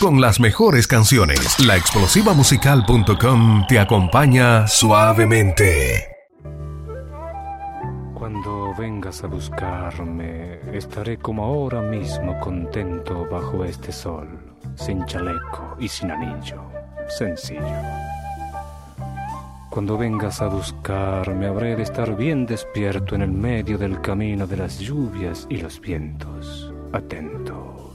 con las mejores canciones. Laexplosivamusical.com te acompaña suavemente. Cuando vengas a buscarme, estaré como ahora mismo contento bajo este sol, sin chaleco y sin anillo, sencillo. Cuando vengas a buscarme, habré de estar bien despierto en el medio del camino de las lluvias y los vientos, atento.